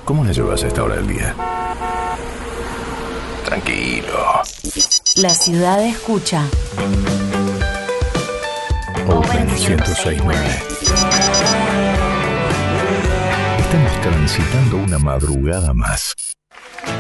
¿Cómo la llevas a esta hora del día? Tranquilo. La ciudad escucha. Open 1069. Estamos transitando una madrugada más.